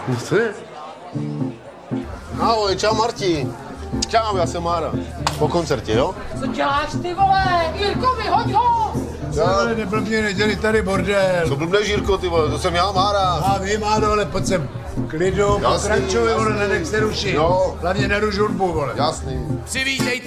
Chce? Ahoj, čau Marti. Čau, já jsem Mára. Po koncertě, jo? Co děláš ty vole? Jirko, vyhoď ho! Ale neblbně, neděli tady bordel. Co blbneš, Jirko, ty vole, to jsem já, Mára. A vím, Máro, ale pojď sem. Klidu, pokračuj, vole, nenech se rušit. Jo. Hlavně neruš hudbu, vole. Jasný. Přivítejte